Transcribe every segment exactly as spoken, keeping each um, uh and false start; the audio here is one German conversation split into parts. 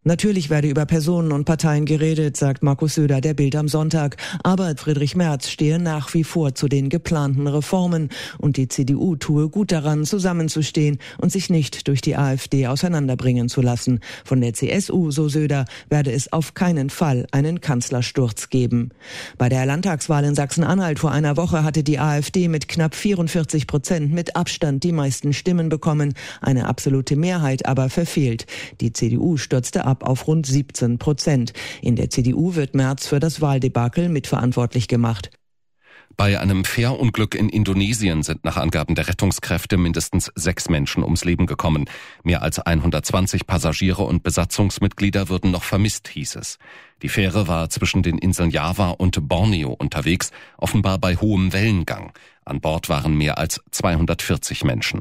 Natürlich werde über Personen und Parteien geredet, sagt Markus Söder der Bild am Sonntag. Aber Friedrich Merz stehe nach wie vor zu den geplanten Reformen. Und die C D U tue gut daran, zusammenzustehen und sich nicht durch die AfD auseinanderbringen zu lassen. Von der C S U, so Söder, werde es auf keinen Fall einen Kanzlersturz geben. Bei der Landtagswahl in Sachsen-Anhalt vor einer Woche hatte die AfD mit knapp vierundvierzig Prozent mit Abstand die meisten Stimmen bekommen. Eine absolute Mehrheit aber verfehlt. Die C D U stürzte ab auf rund siebzehn Prozent. In der C D U wird Merz für das Wahldebakel mitverantwortlich gemacht. Bei einem Fährunglück in Indonesien sind nach Angaben der Rettungskräfte mindestens sechs Menschen ums Leben gekommen. Mehr als hundertzwanzig Passagiere und Besatzungsmitglieder würden noch vermisst, hieß es. Die Fähre war zwischen den Inseln Java und Borneo unterwegs, offenbar bei hohem Wellengang. An Bord waren mehr als zweihundertvierzig Menschen.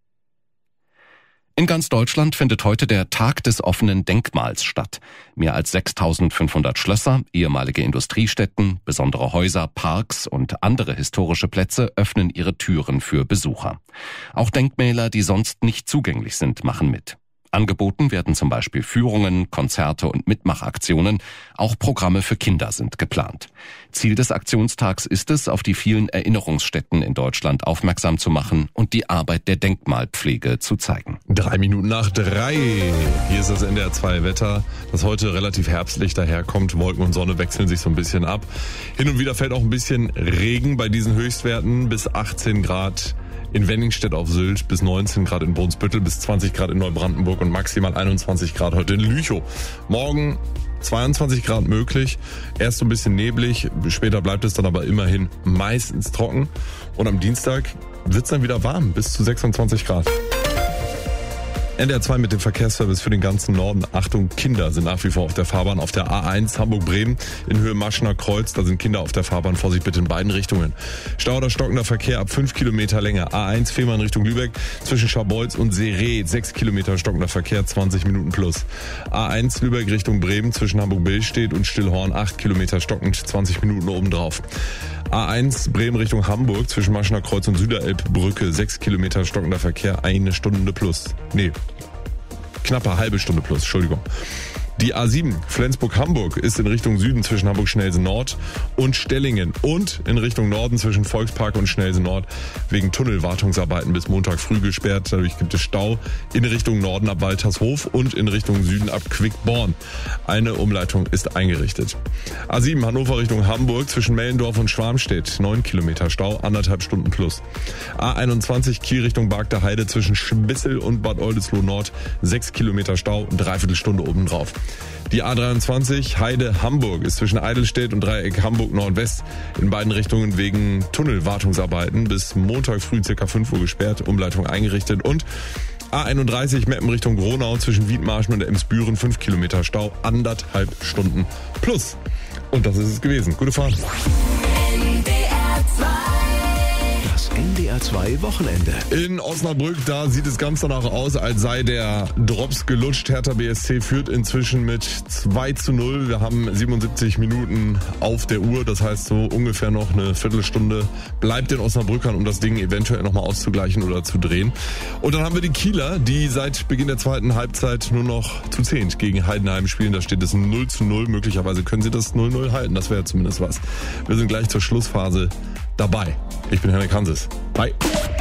In ganz Deutschland findet heute der Tag des offenen Denkmals statt. Mehr als sechstausendfünfhundert Schlösser, ehemalige Industriestätten, besondere Häuser, Parks und andere historische Plätze öffnen ihre Türen für Besucher. Auch Denkmäler, die sonst nicht zugänglich sind, machen mit. Angeboten werden zum Beispiel Führungen, Konzerte und Mitmachaktionen. Auch Programme für Kinder sind geplant. Ziel des Aktionstags ist es, auf die vielen Erinnerungsstätten in Deutschland aufmerksam zu machen und die Arbeit der Denkmalpflege zu zeigen. Drei Minuten nach drei. Hier ist das N D R zwei Wetter, das heute relativ herbstlich daherkommt. Wolken und Sonne wechseln sich so ein bisschen ab. Hin und wieder fällt auch ein bisschen Regen bei diesen Höchstwerten. Bis achtzehn Grad in Wenningstedt auf Sylt, bis neunzehn Grad in Brunsbüttel, bis zwanzig Grad in Neubrandenburg und maximal einundzwanzig Grad heute in Lüchow. Morgen zweiundzwanzig Grad möglich, erst so ein bisschen neblig, später bleibt es dann aber immerhin meistens trocken. Und am Dienstag wird es dann wieder warm, bis zu sechsundzwanzig Grad. N D R zwei mit dem Verkehrsservice für den ganzen Norden. Achtung, Kinder sind nach wie vor auf der Fahrbahn. Auf der A eins Hamburg-Bremen in Höhe Maschener Kreuz, da sind Kinder auf der Fahrbahn. Vorsicht bitte in beiden Richtungen. Stau oder stockender Verkehr ab fünf Kilometer Länge. A eins Fehmarn Richtung Lübeck zwischen Scharbeutz und Sereet. sechs Kilometer stockender Verkehr, zwanzig Minuten plus. A eins Lübeck Richtung Bremen zwischen Hamburg-Billstedt und Stillhorn. acht Kilometer stockend, zwanzig Minuten obendrauf. A eins Bremen Richtung Hamburg zwischen Maschener Kreuz und Süderelbbrücke. sechs Kilometer stockender Verkehr, eine Stunde plus. Nee, knappe halbe Stunde plus, Entschuldigung. Die A sieben Flensburg-Hamburg ist in Richtung Süden zwischen Hamburg-Schnellse-Nord und Stellingen und in Richtung Norden zwischen Volkspark und Schnellse-Nord wegen Tunnelwartungsarbeiten bis Montag früh gesperrt. Dadurch gibt es Stau in Richtung Norden ab Waltershof und in Richtung Süden ab Quickborn. Eine Umleitung ist eingerichtet. A sieben Hannover Richtung Hamburg zwischen Mellendorf und Schwarmstedt. neun Kilometer Stau, anderthalb Stunden plus. A einundzwanzig Kiel Richtung Bargter Heide zwischen Schbissel und Bad Oldesloe Nord. sechs Kilometer Stau, dreiviertel Stunde obendrauf. Die A dreiundzwanzig Heide-Hamburg ist zwischen Eidelstedt und Dreieck Hamburg-Nordwest in beiden Richtungen wegen Tunnelwartungsarbeiten bis Montag früh ca. fünf Uhr gesperrt, Umleitung eingerichtet. Und A einunddreißig Meppen Richtung Gronau zwischen Wiedmarschen und Emsbüren, fünf Kilometer Stau, anderthalb Stunden plus. Und das ist es gewesen. Gute Fahrt. N D R zwei. Das N D R zwei Wochenende. In Osnabrück, da sieht es ganz danach aus, als sei der Drops gelutscht. Hertha B S C führt inzwischen mit zwei zu null. Wir haben siebenundsiebzig Minuten auf der Uhr. Das heißt, so ungefähr noch eine Viertelstunde bleibt den Osnabrückern, um das Ding eventuell nochmal auszugleichen oder zu drehen. Und dann haben wir die Kieler, die seit Beginn der zweiten Halbzeit nur noch zu zehnt gegen Heidenheim spielen. Da steht es null zu null. Möglicherweise können sie das null null halten. Das wäre zumindest was. Wir sind gleich zur Schlussphase dabei. Ich bin Henrik Hanses. Bye.